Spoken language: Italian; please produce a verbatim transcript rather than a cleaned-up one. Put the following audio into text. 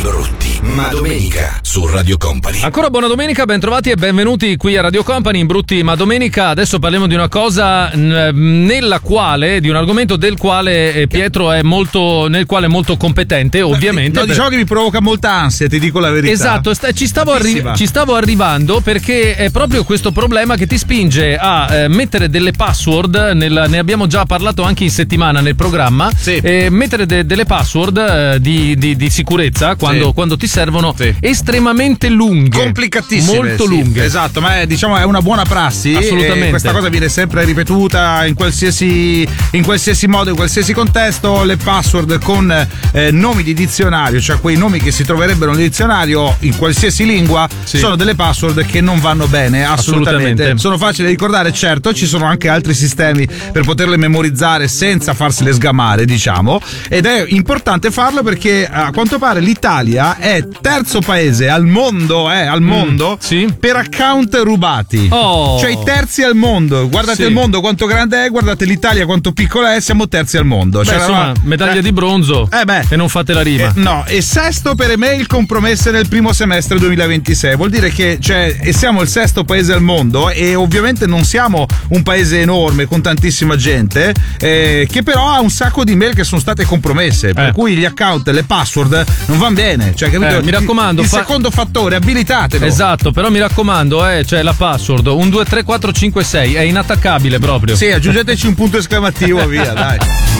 brutti, ma domenica su Radio Company. Ancora buona domenica, bentrovati e benvenuti qui a Radio Company in Brutti ma Domenica. Adesso parliamo di una cosa nella quale, di un argomento del quale Pietro è molto, nel quale è molto competente, ovviamente. No, diciamo che mi provoca molta ansia, ti dico la verità. Esatto, sta, ci, stavo arri- ci stavo arrivando perché è proprio questo problema che ti spinge a eh, mettere delle password, nel, ne abbiamo già parlato anche in settimana nel programma, sì. eh, mettere de- delle password eh, di, di, di sicurezza quando, sì. quando ti servono, sì. estremamente lunghe, complicatissime, molto sì. lunghe. Esatto, ma è, diciamo, è una buona prassi. Assolutamente. E questa cosa viene sempre ripetuta in qualsiasi, in qualsiasi modo, in qualsiasi contesto. Le password con eh, nomi di dizionario, cioè quei nomi che si troverebbero nel dizionario in qualsiasi lingua, sì. sono delle password che non vanno bene, assolutamente. assolutamente. Sono facili da ricordare, certo, ci sono anche altri sistemi per poterle memorizzare senza farsele sgamare, diciamo, ed è importante farlo perché a quanto pare l'Italia è terzo paese al mondo, eh, al mondo mm, sì. per account rubati. Oh. Cioè i terzi al mondo. Guardate sì. il mondo quanto grande è, guardate l'Italia quanto piccola è, siamo terzi al mondo. Beh, cioè, insomma, la... medaglia eh. di bronzo. Eh beh. E non fate la rima. Eh, no, e sesto per email compromesse nel primo semestre duemilaventisei. Vuol dire che cioè, e siamo il sesto paese al mondo e ovviamente non siamo un paese enorme con tantissima gente, eh, che però ha un sacco di mail che sono state compromesse, per eh. cui gli account, le password non vanno bene. Cioè, capito? Eh, mi raccomando, il fa... secondo fattore, abilitatelo. Esatto, però mi raccomando, eh, cioè la password uno due tre quattro cinque sei è inattaccabile proprio. Sì, aggiungeteci un punto esclamativo, via, dai.